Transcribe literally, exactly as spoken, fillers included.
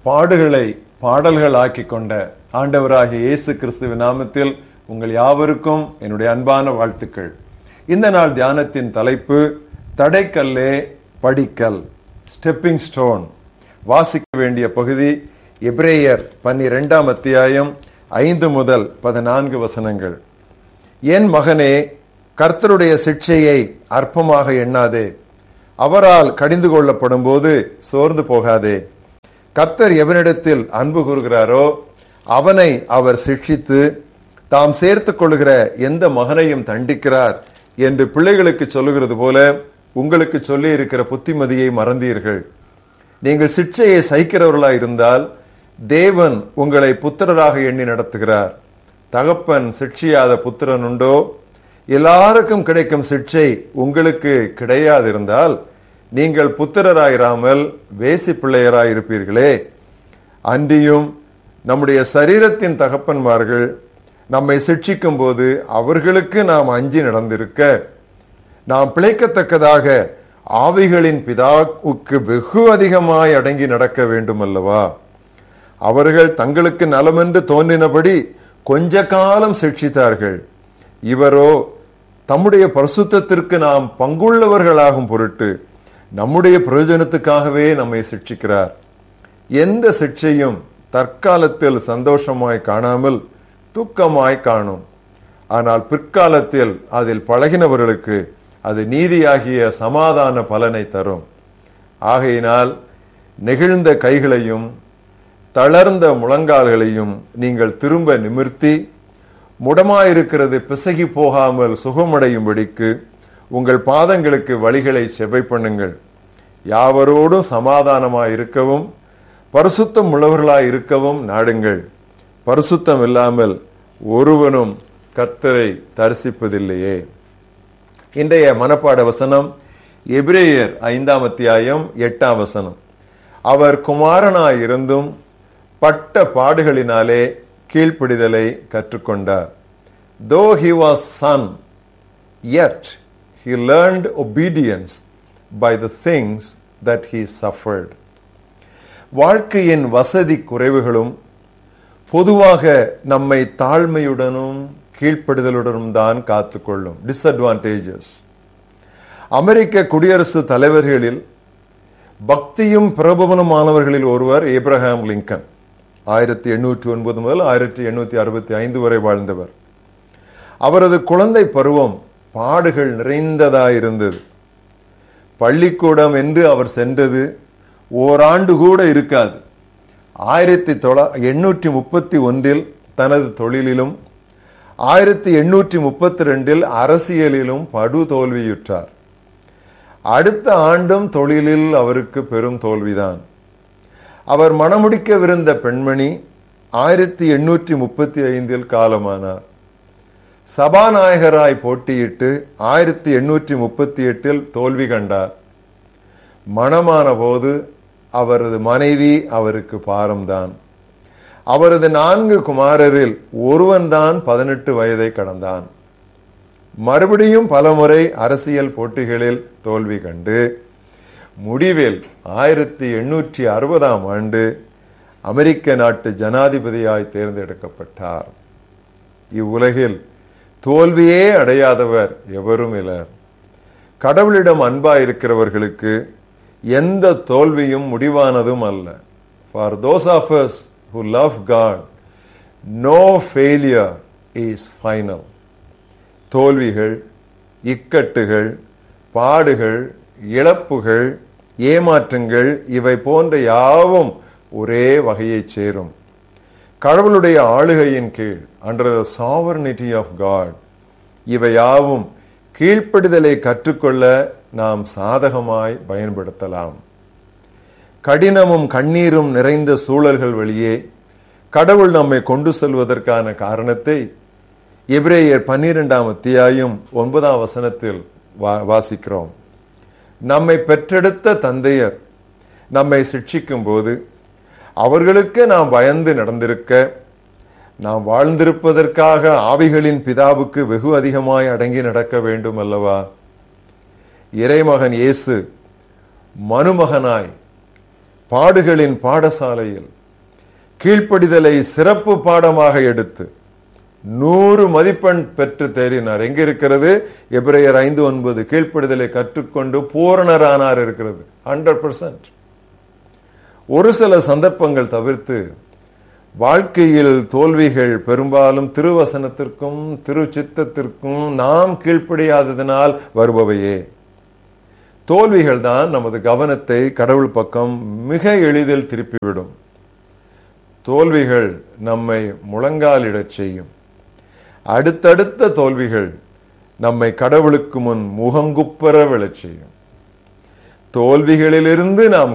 பாடுகளை பாடல்கள் ஆக்கி கொண்ட ஆண்டவராகிய இயேசு கிறிஸ்துவின் நாமத்தில் உங்கள் யாவருக்கும் என்னுடைய அன்பான வாழ்த்துக்கள். இந்த நாள் தியானத்தின் தலைப்பு தடைக்கல்லே படிக்கல், ஸ்டெப்பிங் ஸ்டோன். வாசிக்க வேண்டிய பகுதி எபிரேயர் பன்னிரெண்டாம் அத்தியாயம் ஐந்து முதல் பதினான்கு வசனங்கள். என் மகனே, கர்த்தருடைய சிட்சையை அற்பமாக எண்ணாதே, அவரால் கடிந்து கொள்ளப்படும் போது சோர்ந்து போகாதே. கர்த்தர் எவனிடத்தில் அன்பு கூறுகிறாரோ அவனை அவர் சிட்சித்து தாம் சேர்த்து கொள்ளுகிற எந்த மகனையும் தண்டிக்கிறார் என்று பிள்ளைகளுக்கு சொல்லுகிறது போல உங்களுக்கு சொல்லி இருக்கிற புத்திமதியை மறந்தீர்கள். நீங்கள் சிட்சையை சகிக்கிறவர்களாய் இருந்தால் தேவன் உங்களை புத்திரராக எண்ணி நடத்துகிறார். தகப்பன் சிட்சியாத புத்திரன் உண்டோ? எல்லாருக்கும் கிடைக்கும் சிட்சை உங்களுக்கு கிடையாதிருந்தால் நீங்கள் புத்திரராயிராமல் வேசி பிள்ளையராயிருப்பீர்களே. அன்றியும் நம்முடைய சரீரத்தின் தகப்பன்மார்கள் நம்மை சிட்சிக்கும் போது அவர்களுக்கு நாம் அஞ்சி நடந்திருக்க, நாம் பிழைக்கத்தக்கதாக ஆவிகளின் பிதாவுக்கு வெகு அதிகமாய் அடங்கி நடக்க வேண்டும் அல்லவா? அவர்கள் தங்களுக்கு நலமென்று தோன்றினபடி கொஞ்ச காலம் சிட்சித்தார்கள். இவரோ தம்முடைய பரிசுத்தத்திற்கு நாம் பங்குள்ளவர்களாகும் பொருட்டு நம்முடைய பிரயோஜனத்துக்காகவே நம்மை சிட்சிக்கிறார். எந்த சிட்சையும் தற்காலத்தில் சந்தோஷமாய் காணாமல் துக்கமாய் காணும். ஆனால் பிற்காலத்தில் அதில் பழகினவர்களுக்கு அது நீதியாகிய சமாதான பலனை தரும். ஆகையினால் நெகிழ்ந்த கைகளையும் தளர்ந்த முழங்கால்களையும் நீங்கள் திரும்ப நிமிர்த்தி முடமாயிருக்கிறது பிசகி போகாமல் சுகமடையும்படிக்கு உங்கள் பாதங்களுக்கு வழிகளை செவ்வை பண்ணுங்கள். யாவரோடும் சமாதானமாய் இருக்கவும் பரிசுத்தம் உள்ளவர்களாய் இருக்கவும் நாடுங்கள். பரிசுத்தம் இல்லாமல் ஒருவனும் கர்த்தரை தரிசிப்பதில்லையே. இன்றைய மனப்பாட வசனம் எபிரேயர் ஐந்தாம் அத்தியாயம் எட்டாம் வசனம். அவர் குமாரனாய் இருந்தும் பட்ட பாடுகளினாலே கீழ்ப்படிதலை கற்றுக்கொண்டார். Though he was son, yet he learned obedience by the things that he suffered. வாழ்க்கையின் வசதி குறைவுகளும் பொதுவாக நம்மை தாழ்மையுடனும் கீழ்ப்படிதலுடனும் தான் காத்துக்கொள்ளும். டிஸ்அட்வான்டேஜஸ். அமெரிக்க குடியரசு தலைவர்களில் பக்தியும் பிரபலமானவர்களில் ஒருவர் ஏப்ரஹாம் லிங்கன். ஆயிரத்தி எண்ணூற்றி ஒன்பது முதல் ஆயிரத்தி எண்ணூத்தி அறுபத்தி ஐந்து வரை வாழ்ந்தவர். அவரது குழந்தை பருவம் பாடுகள் நிறைந்ததாயிருந்தது. பள்ளிக்கூடம் என்று அவர் சென்றது ஓராண்டு கூட இருக்காது. ஆயிரத்தி தொள்ளா எண்ணூற்றி முப்பத்தி ஒன்றில் தனது தொழிலிலும் ஆயிரத்தி எண்ணூற்றி முப்பத்தி ரெண்டில் அரசியலிலும் படு தோல்வியுற்றார். அடுத்த ஆண்டும் தொழிலில் அவருக்கு பெரும் தோல்விதான். அவர் மணமுடிக்கவிருந்த பெண்மணி ஆயிரத்தி எண்ணூற்றி முப்பத்தி ஐந்தில் காலமானார். சபாநாயகராய் போட்டியிட்டு ஆயிரத்தி எண்ணூற்றி முப்பத்தி எட்டில் தோல்வி கண்டார். மணமான போது அவரது மனைவி அவருக்கு பாரம்தான். அவரது நான்கு குமாரரில் ஒருவன் தான் பதினெட்டு வயதை கடந்தான். மறுபடியும் பலமுறை அரசியல் போட்டிகளில் தோல்வி கண்டு முடிவில் ஆயிரத்தி எண்ணூற்றி அறுபதாம் ஆண்டு அமெரிக்க நாட்டு ஜனாதிபதியாய் தேர்ந்தெடுக்கப்பட்டார். இவ்வுலகில் தோல்வியே அடையாதவர் எவரும் இல்லை. கடவுளிடம் அன்பாயிருக்கிறவர்களுக்கு எந்த தோல்வியும் முடிவானதும் அல்ல. For those of us who love God, no failure is final. தோல்விகள், இக்கட்டுகள், பாடுகள், இழப்புகள், ஏமாற்றங்கள் இவை போன்ற யாவும் ஒரே வகையை சேரும். கடவுளுடைய ஆளுகையின் கீழ், under the sovereignty of God, இவை யாவும் கீழ்ப்படிதலை கற்றுக்கொள்ள நாம் சாதகமாய் பயன்படுத்தலாம். கடினமும் கண்ணீரும் நிறைந்த சூழல்கள் வழியே கடவுள் நம்மை கொண்டு செல்வதற்கான காரணத்தை எபிரேயர் பன்னிரெண்டாம் அத்தியாயம் ஒன்பதாம் வசனத்தில் வாசிக்கிறோம். நம்மை பெற்றெடுத்த தந்தையர் நம்மை சிட்சிக்கும் போது அவர்களுக்கு நாம் பயந்து நடந்திருக்க, நாம் வாழ்ந்திருப்பதற்காக ஆவிகளின் பிதாவுக்கு வெகு அதிகமாய் அடங்கி நடக்க வேண்டும் அல்லவா? இறைமகன் இயேசு மனுமகனாய் பாடுகளின் பாடசாலையில் கீழ்ப்படிதலை சிறப்பு பாடமாக எடுத்து நூறு மதிப்பெண் பெற்று தேறினார். எங்க இருக்கிறது? எபிரேயர் ஐந்து ஒன்பது. கீழ்ப்படிதலை கற்றுக்கொண்டு பூரணரானார் இருக்கிறது. Hundred percent. ஒரு சில சந்தர்ப்பங்கள் தவிர்த்து வாழ்க்கையில் தோல்விகள் பெரும்பாலும் திருவசனத்திற்கும் திருச்சித்தத்திற்கும் நாம் கீழ்ப்படியாததினால் வருபவையே. தோல்விகள் தான் நமது கவனத்தை கடவுள் பக்கம் மிக எளிதில் திருப்பிவிடும். தோல்விகள் நம்மை முழங்காலிடச் செய்யும். அடுத்தடுத்த தோல்விகள் நம்மை கடவுளுக்கு முன் முகங்குப்புற விழச் செய்யும். தோல்விகளிலிருந்து நாம்